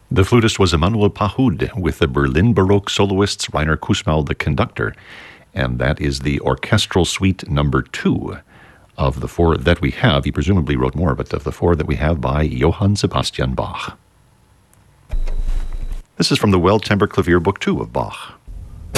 The flutist was Emanuel Pahud, with the Berlin Baroque soloists Rainer Kussmaul, the conductor. And that is the Orchestral Suite number 2 of the 4 that we have. He presumably wrote more, but of the 4 that we have by Johann Sebastian Bach. This is from the Well Tempered Clavier Book 2 of Bach.